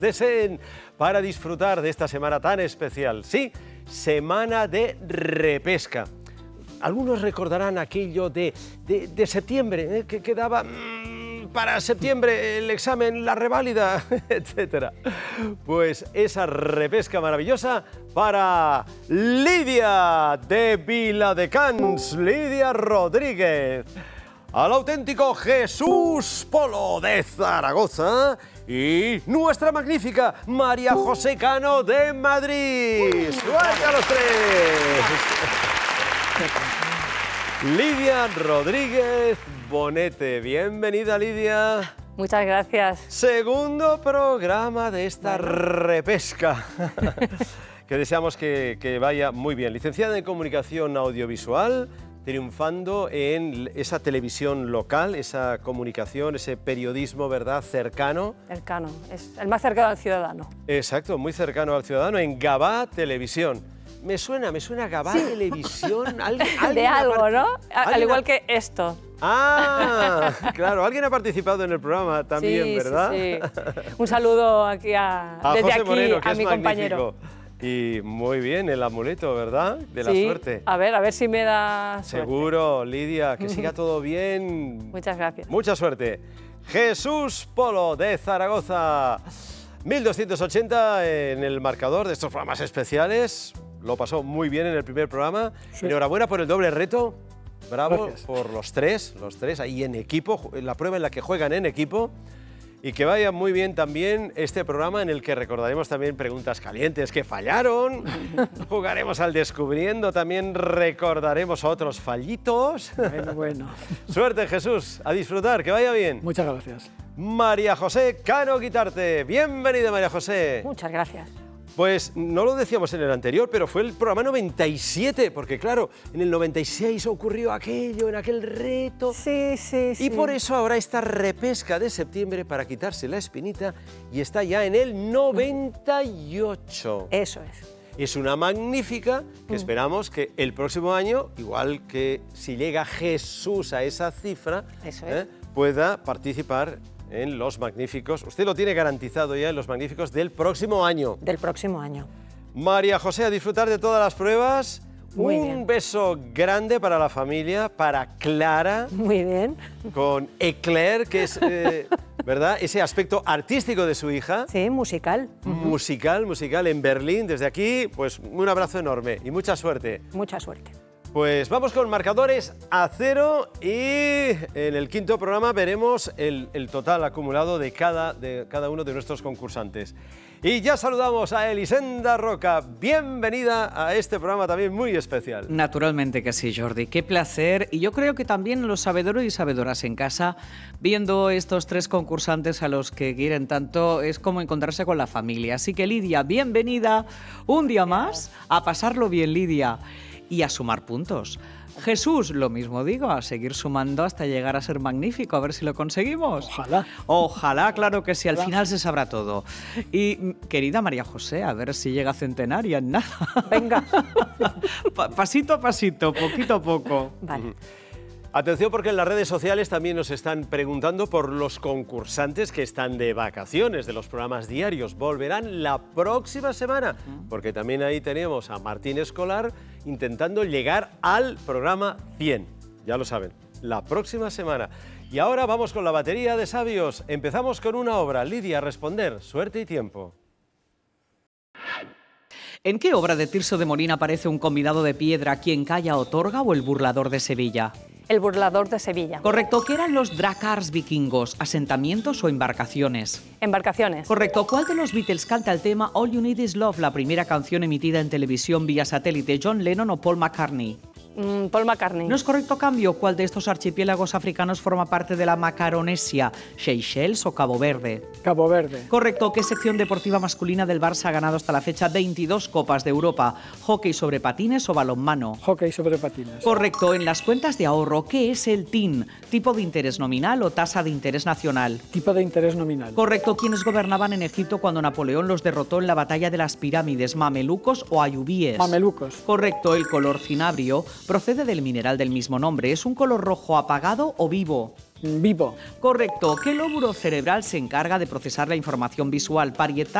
deseen para disfrutar de esta semana tan especial. Sí, semana de repesca. Algunos recordarán aquello de septiembre, que quedaba para septiembre el examen, la reválida, etc. Pues esa repesca maravillosa para Lidia de Viladecans, Lidia Rodríguez, al auténtico Jesús Polo de Zaragoza y nuestra magnífica María José Cano de Madrid. ¡Suerte a los tres! Lidia Rodríguez Bonete, bienvenida Lidia. Muchas gracias. Segundo programa de esta repesca, que deseamos que vaya muy bien. Licenciada en Comunicación Audiovisual, triunfando en esa televisión local, esa comunicación, ese periodismo, ¿verdad?, cercano. Cercano, es el más cercano al ciudadano. Exacto, muy cercano al ciudadano, en Gavà Televisión. Me suena Gavà Televisión. De algo, ¿no? Al igual que esto. Ah, claro, alguien ha participado en el programa también, sí, ¿verdad? Sí. Un saludo aquí desde José aquí Moreno, que a es mi compañero. Y muy bien, el amuleto, ¿verdad? De la sí, suerte. A ver si me da suerte. Seguro, Lidia, que siga todo bien. Muchas gracias. Mucha suerte. Jesús Polo de Zaragoza, 1280 en el marcador de estos programas especiales. Lo pasó muy bien en el primer programa. Sí. Enhorabuena por el doble reto. Bravo. Gracias. Por los tres ahí en equipo, la prueba en la que juegan en equipo. Y que vaya muy bien también este programa en el que recordaremos también preguntas calientes que fallaron. Jugaremos al Descubriendo, también recordaremos otros fallitos. Bueno. Suerte, Jesús, a disfrutar, que vaya bien. Muchas gracias. María José Cano Guitarte, bienvenida María José. Muchas gracias. Pues no lo decíamos en el anterior, pero fue el programa 97, porque claro, en el 96 ocurrió aquello, en aquel reto. Sí. Y por eso ahora esta repesca de septiembre para quitarse la espinita y está ya en el 98. Eso es. Es una magnífica que esperamos que el próximo año, igual que si llega Jesús a esa cifra, pueda participar en los magníficos. Usted lo tiene garantizado ya en los magníficos del próximo año. Del próximo año. María José, a disfrutar de todas las pruebas. Muy bien. Un beso grande para la familia, para Clara. Muy bien. Con Eclair, que es, ¿verdad?, ese aspecto artístitic de su hija. Sí, musical. Musical en Berlín. Desde aquí, pues un abrazo enorme y mucha suerte. Mucha suerte. Pues vamos con marcadores a 0 y en el quinto programa veremos el total acumulado de cada uno de nuestros concursantes. Y ya saludamos a Elisenda Roca. Bienvenida a este programa también muy especial. Naturalmente que sí, Jordi. Qué placer. Y yo creo que también los sabedores y sabedoras en casa, viendo estos tres concursantes a los que quieren tanto, es como encontrarse con la familia. Así que, Lidia, bienvenida un día más. A pasarlo bien, Lidia. Y a sumar puntos. Jesús, lo mismo digo, a seguir sumando hasta llegar a ser magnífico, a ver si lo conseguimos. Ojalá. Ojalá, claro que sí, al final se sabrá todo. Y querida María José, a ver si llega a centenaria en nada. Venga. Pasito a pasito, poquito a poco. Vale. Atención, porque en las redes sociales también nos están preguntando por los concursantes que están de vacaciones de los programas diarios. Volverán la próxima semana, porque también ahí tenemos a Martín Escolar intentando llegar al programa 100. Ya lo saben, la próxima semana. Y ahora vamos con la batería de sabios. Empezamos con una obra. Lidia, a responder. Suerte y tiempo. ¿En qué obra de Tirso de Molina aparece un convidado de piedra quien calla otorga o el burlador de Sevilla? El burlador de Sevilla. Correcto. ¿Qué eran los dracars vikingos? ¿Asentamientos o embarcaciones? Embarcaciones. Correcto. ¿Cuál de los Beatles canta el tema All You Need Is Love, la primera canción emitida en televisión vía satélite? ¿John Lennon o Paul McCartney? Paul McCartney. ¿No es correcto, cambio? ¿Cuál de estos archipiélagos africanos forma parte de la Macaronesia? ¿Seychelles o Cabo Verde? Cabo Verde. Correcto. ¿Qué sección deportiva masculina del Barça ha ganado hasta la fecha 22 Copas de Europa? ¿Hockey sobre patines o balonmano? Hockey sobre patines. Correcto. En las cuentas de ahorro, ¿qué es el TIN? ¿Tipo de interés nominal o tasa de interés nacional? Tipo de interés nominal. Correcto. ¿Quiénes gobernaban en Egipto cuando Napoleón los derrotó en la batalla de las pirámides? ¿Mamelucos o ayubíes? Mamelucos. Correcto. El color cinabrio procede del mineral del mismo nombre. ¿Es un color rojo apagado o vivo? Vivo. Correcto. ¿Qué lóbulo cerebral se encarga de procesar la información visual? Parietal,